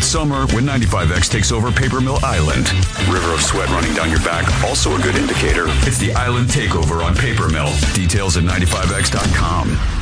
It's summer when 95X takes over Paper Mill Island. River of sweat running down your back, also a good indicator. It's the Island Takeover on Paper Mill. Details at 95x.com.